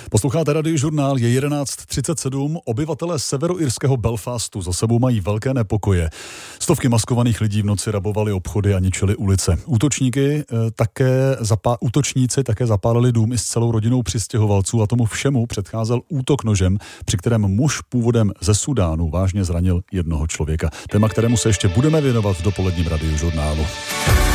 Posloucháte Radiožurnál, je 11:37. Obyvatelé severoirského Belfastu za sebou mají velké nepokoje. Stovky maskovaných lidí v noci rabovali obchody a ničili ulice. Útočníci také zapálili dům i s celou rodinou přistěhovalců a tomu všemu předcházel útok nožem, při kterém muž původem ze Súdánu vážně zranil jednoho člověka. Téma, kterému se ještě budeme věnovat v dopoledním Radiožurnálu.